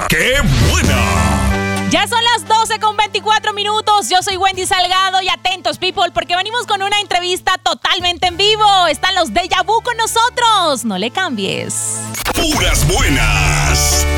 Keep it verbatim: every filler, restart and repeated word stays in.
¡Qué buena! Ya son las doce con veinticuatro minutos. Yo soy Wendy Salgado y atentos, people, porque venimos con una entrevista totalmente en vivo. Están los Deja Vu con nosotros. No le cambies. ¡Puras buenas!